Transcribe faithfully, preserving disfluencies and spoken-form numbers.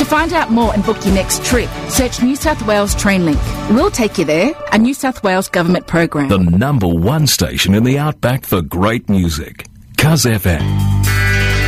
To find out more and book your next trip, search New South Wales TrainLink. We'll take you there, a New South Wales government program. The number one station in the Outback for great music. Cuz F M.